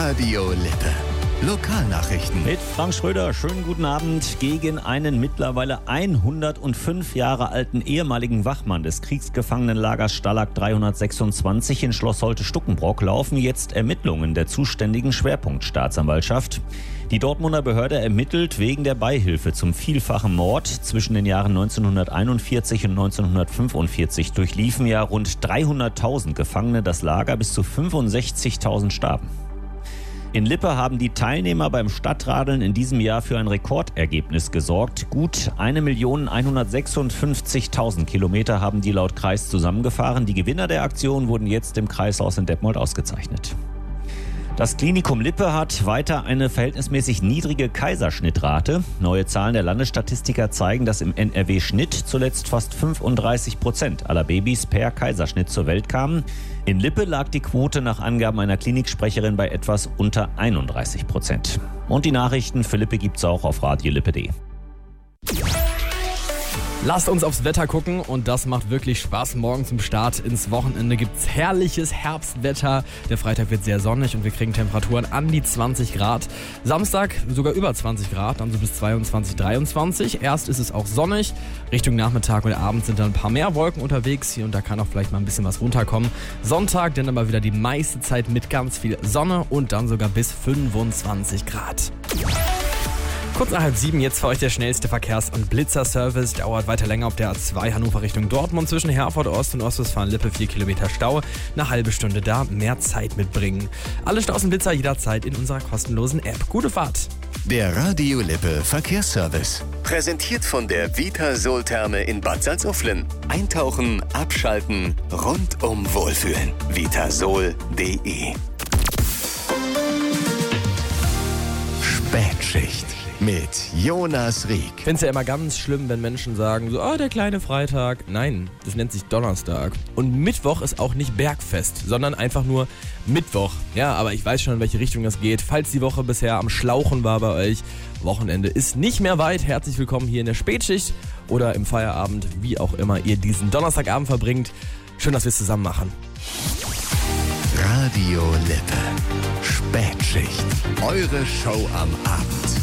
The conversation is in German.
Radio Lippe. Lokalnachrichten. Mit Frank Schröder, schönen guten Abend. Gegen einen mittlerweile 105 Jahre alten ehemaligen Wachmann des Kriegsgefangenenlagers Stalag 326 in Schloss Holte-Stuckenbrock laufen jetzt Ermittlungen der zuständigen Schwerpunktstaatsanwaltschaft. Die Dortmunder Behörde ermittelt wegen der Beihilfe zum vielfachen Mord. Zwischen den Jahren 1941 und 1945 durchliefen ja rund 300.000 Gefangene das Lager, bis zu 65.000 starben. In Lippe haben die Teilnehmer beim Stadtradeln in diesem Jahr für ein Rekordergebnis gesorgt. Gut 1.156.000 Kilometer haben die laut Kreis zusammengefahren. Die Gewinner der Aktion wurden jetzt im Kreishaus in Detmold ausgezeichnet. Das Klinikum Lippe hat weiter eine verhältnismäßig niedrige Kaiserschnittrate. Neue Zahlen der Landesstatistiker zeigen, dass im NRW-Schnitt zuletzt fast 35% aller Babys per Kaiserschnitt zur Welt kamen. In Lippe lag die Quote nach Angaben einer Kliniksprecherin bei etwas unter 31%. Und die Nachrichten für Lippe gibt's auch auf radiolippe.de. Lasst uns aufs Wetter gucken und das macht wirklich Spaß. Morgen zum Start ins Wochenende gibt's herrliches Herbstwetter. Der Freitag wird sehr sonnig und wir kriegen Temperaturen an die 20 Grad. Samstag sogar über 20 Grad, dann so bis 22, 23. Erst ist es auch sonnig. Richtung Nachmittag und Abend sind dann ein paar mehr Wolken unterwegs. Hier und da kann auch vielleicht mal ein bisschen was runterkommen. Sonntag dann aber wieder die meiste Zeit mit ganz viel Sonne und dann sogar bis 25 Grad. Kurz nach 6:30 jetzt für euch der schnellste Verkehrs- und Blitzerservice. Dauert weiter länger auf der A2 Hannover Richtung Dortmund zwischen Herford Ost und Ostwestfalen-Lippe 4 Kilometer Stau. Eine halbe Stunde da, mehr Zeit mitbringen. Alle Staus und Blitzer jederzeit in unserer kostenlosen App. Gute Fahrt! Der Radio Lippe Verkehrsservice. Präsentiert von der Vitasol-Therme in Bad Salzuflen. Eintauchen, abschalten, rundum wohlfühlen. Vitasol.de. Spätschicht mit Jonas Rieck. Ich finde es ja immer ganz schlimm, wenn Menschen sagen, so, oh, der kleine Freitag. Nein, das nennt sich Donnerstag. Und Mittwoch ist auch nicht Bergfest, sondern einfach nur Mittwoch. Ja, aber ich weiß schon, in welche Richtung das geht. Falls die Woche bisher am Schlauchen war bei euch, Wochenende ist nicht mehr weit. Herzlich willkommen hier in der Spätschicht oder im Feierabend, wie auch immer ihr diesen Donnerstagabend verbringt. Schön, dass wir es zusammen machen. Radio Lippe. Spätschicht. Eure Show am Abend.